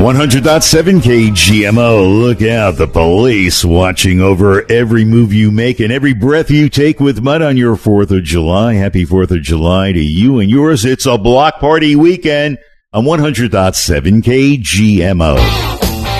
100.7 KGMO. Look out, the police watching over every move you make and every breath you take with mud on your 4th of July. Happy 4th of July to you and yours. It's a block party weekend on 100.7 KGMO.